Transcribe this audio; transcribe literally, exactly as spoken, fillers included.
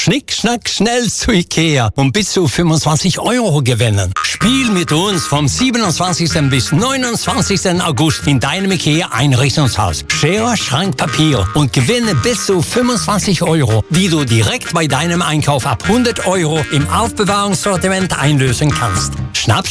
Schnick, schnack, schnell zu Ikea und bis zu fünfundzwanzig Euro gewinnen. Spiel mit uns vom siebenundzwanzigsten bis neunundzwanzigsten August in deinem Ikea-Einrichtungshaus. Schere, Schrank, Papier und gewinne bis zu fünfundzwanzig Euro, die du direkt bei deinem Einkauf ab hundert Euro im Aufbewahrungssortiment einlösen kannst.